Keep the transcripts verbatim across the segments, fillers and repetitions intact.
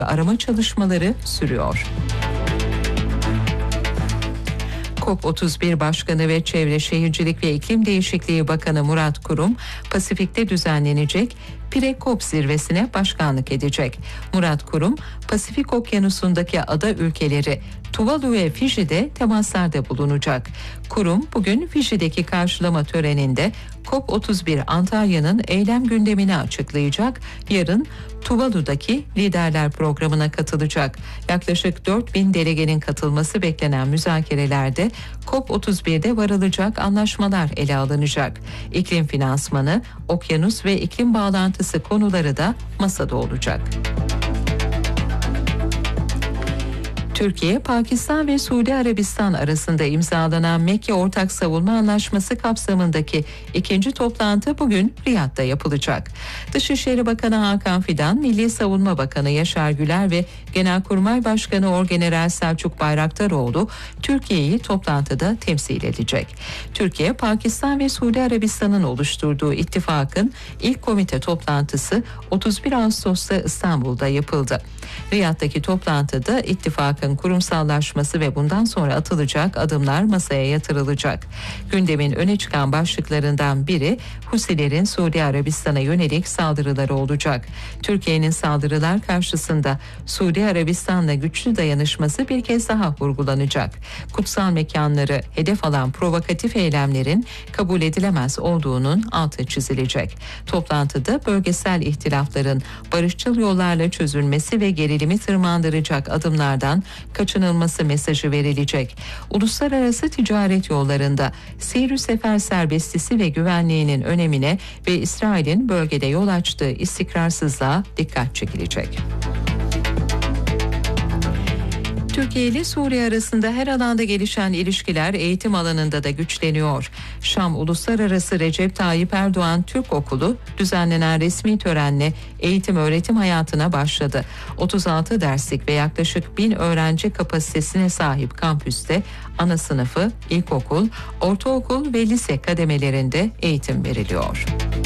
arama çalışmaları sürüyor. COP otuz bir Başkanı ve Çevre Şehircilik ve İklim Değişikliği Bakanı Murat Kurum, Pasifik'te düzenlenecek Pre-COP zirvesine başkanlık edecek. Murat Kurum, Pasifik Okyanusu'ndaki ada ülkeleri Tuvalu ve Fiji'de temaslarda bulunacak. Kurum bugün Fiji'deki karşılama töreninde COP otuz bir Antalya'nın eylem gündemini açıklayacak. Yarın Tuvalu'daki liderler programına katılacak. Yaklaşık dört bin delegenin katılması beklenen müzakerelerde COP otuz birde varılacak anlaşmalar ele alınacak. İklim finansmanı, okyanus ve iklim bağlantısı konuları da masada olacak. Türkiye, Pakistan ve Suudi Arabistan arasında imzalanan Mekke Ortak Savunma Anlaşması kapsamındaki ikinci toplantı bugün Riyad'da yapılacak. Dışişleri Bakanı Hakan Fidan, Milli Savunma Bakanı Yaşar Güler ve Genelkurmay Başkanı Orgeneral Selçuk Bayraktaroğlu Türkiye'yi toplantıda temsil edecek. Türkiye, Pakistan ve Suudi Arabistan'ın oluşturduğu ittifakın ilk komite toplantısı otuz bir Ağustos'ta İstanbul'da yapıldı. Riyad'daki toplantıda ittifakın kurumsallaşması ve bundan sonra atılacak adımlar masaya yatırılacak. Gündemin öne çıkan başlıklarından biri Husilerin Suudi Arabistan'a yönelik saldırıları olacak. Türkiye'nin saldırılar karşısında Suudi Arabistan'la güçlü dayanışması bir kez daha vurgulanacak. Kutsal mekanları hedef alan provokatif eylemlerin kabul edilemez olduğunun altı çizilecek. Toplantıda bölgesel ihtilafların barışçıl yollarla çözülmesi ve gerilimi tırmandıracak adımlardan kaçınılması mesajı verilecek. Uluslararası ticaret yollarında seyir sefer serbestisi ve güvenliğinin önemine ve İsrail'in bölgede yol açtığı istikrarsızlığa dikkat çekilecek. Türkiye ile Suriye arasında her alanda gelişen ilişkiler eğitim alanında da güçleniyor. Şam Uluslararası Recep Tayyip Erdoğan Türk Okulu düzenlenen resmi törenle eğitim öğretim hayatına başladı. otuz altı derslik ve yaklaşık bin öğrenci kapasitesine sahip kampüste ana sınıfı, ilkokul, ortaokul ve lise kademelerinde eğitim veriliyor.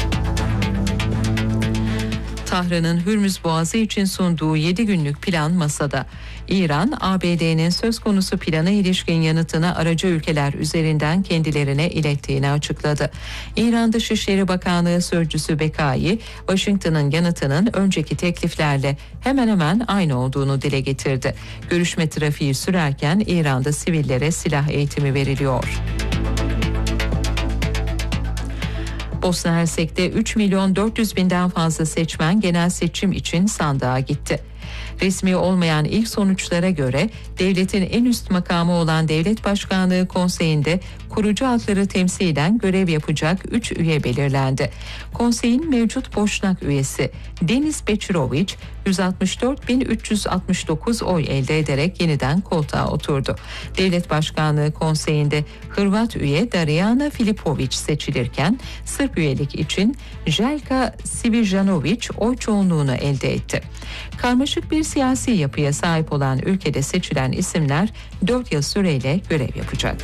Tahran'ın Hürmüz Boğazı için sunduğu yedi günlük plan masada. İran, A B D'nin söz konusu plana ilişkin yanıtını aracı ülkeler üzerinden kendilerine ilettiğini açıkladı. İran Dışişleri Bakanlığı Sözcüsü Bekai, Washington'ın yanıtının önceki tekliflerle hemen hemen aynı olduğunu dile getirdi. Görüşme trafiği sürerken İran'da sivillere silah eğitimi veriliyor. Bosna Hersek'te üç milyon dört yüz binden fazla seçmen genel seçim için sandığa gitti. Resmi olmayan ilk sonuçlara göre devletin en üst makamı olan Devlet Başkanlığı Konseyi'nde kurucu halkları temsilen görev yapacak üç üye belirlendi. Konseyin mevcut Boşnak üyesi Deniz Beçirović yüz altmış dört bin üç yüz altmış dokuz oy elde ederek yeniden koltuğa oturdu. Devlet Başkanlığı Konseyi'nde Hırvat üye Darijana Filipović seçilirken Sırp üyelik için Željka Svižanović oy çoğunluğunu elde etti. Karmaşık bir siyasi yapıya sahip olan ülkede seçilen isimler dört yıl süreyle görev yapacak.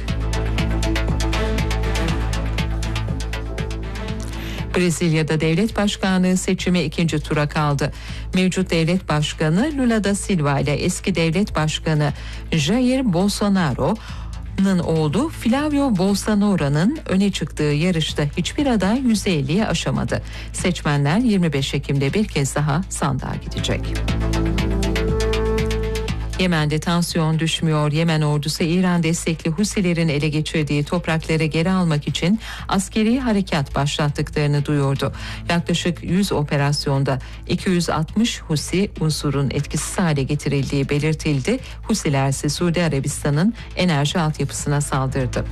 Brezilya'da devlet başkanlığı seçimi ikinci tura kaldı. Mevcut devlet başkanı Lula da Silva ile eski devlet başkanı Jair Bolsonaro'nun oğlu Flavio Bolsonaro'nun öne çıktığı yarışta hiçbir aday yüzde elliyi aşamadı. Seçmenler yirmi beş Ekim'de bir kez daha sandığa gidecek. Yemen'de tansiyon düşmüyor. Yemen ordusu İran destekli Husilerin ele geçirdiği toprakları geri almak için askeri harekat başlattıklarını duyurdu. Yaklaşık yüz operasyonda iki yüz altmış Husi unsurun etkisiz hale getirildiği belirtildi. Husiler ise Suudi Arabistan'ın enerji altyapısına saldırdı.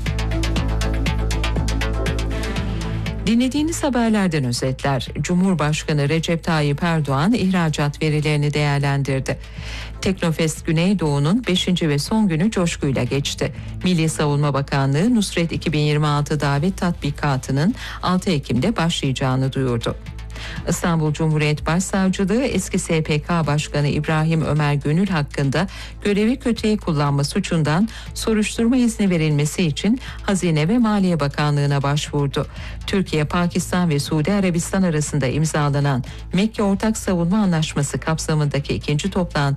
Dinlediğiniz haberlerden özetler. Cumhurbaşkanı Recep Tayyip Erdoğan ihracat verilerini değerlendirdi. Teknofest Güneydoğu'nun beşinci ve son günü coşkuyla geçti. Milli Savunma Bakanlığı Nusret iki bin yirmi altı davet tatbikatının altı Ekim'de başlayacağını duyurdu. İstanbul Cumhuriyet Başsavcılığı eski S P K Başkanı İbrahim Ömer Gönül hakkında görevi kötüye kullanma suçundan soruşturma izni verilmesi için Hazine ve Maliye Bakanlığı'na başvurdu. Türkiye, Pakistan ve Suudi Arabistan arasında imzalanan Mekke Ortak Savunma Anlaşması kapsamındaki ikinci toplantı